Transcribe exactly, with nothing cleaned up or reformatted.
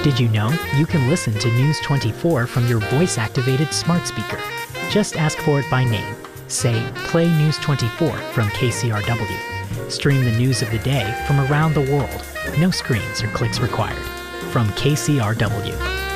Did you know you can listen to News twenty-four from your voice-activated smart speaker? Just ask for it by name. Say, "Play News twenty-four" from K C R W. Stream the news of the day from around the world. No screens or clicks required. From K C R W.